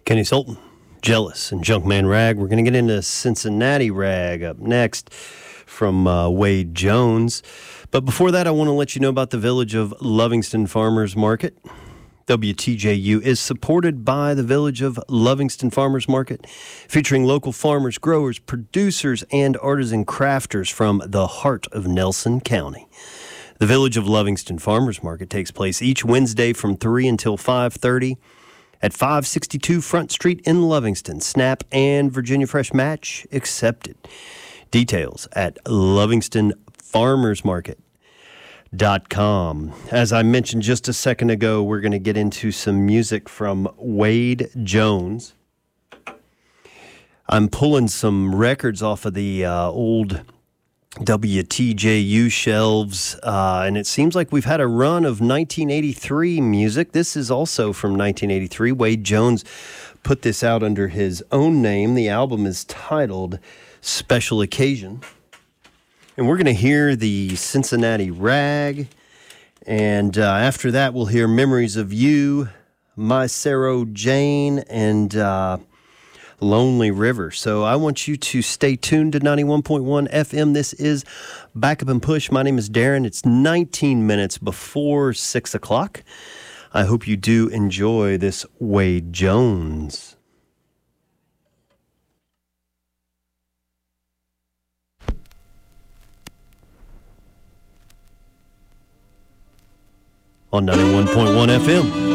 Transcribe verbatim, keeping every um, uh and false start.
Kenny Sultan, Jealous, and Junkman Rag. We're going to get into Cincinnati Rag up next from uh, Wade Jones. But before that, I want to let you know about the Village of Lovingston Farmers Market. W T J U is supported by the Village of Lovingston Farmers Market, featuring local farmers, growers, producers, and artisan crafters from the heart of Nelson County. The Village of Lovingston Farmers Market takes place each Wednesday from three until five thirty at five sixty-two Front Street in Lovingston. SNAP and Virginia Fresh Match accepted. Details at Lovingston Farmers Market. Dot com. As I mentioned just a second ago, we're going to get into some music from Wade Jones. I'm pulling some records off of the uh, old W T J U shelves, uh, and it seems like we've had a run of nineteen eighty-three music. This is also from nineteen eighty-three. Wade Jones put this out under his own name. The album is titled Special Occasion. And we're going to hear the Cincinnati Rag. And uh, after that, we'll hear Memories of You, My Sarah Jane, and uh, Lonely River. So I want you to stay tuned to ninety-one point one F M. This is Back Up and Push. My name is Darren. It's nineteen minutes before six o'clock. I hope you do enjoy this Wade Jones. On ninety-one point one F M.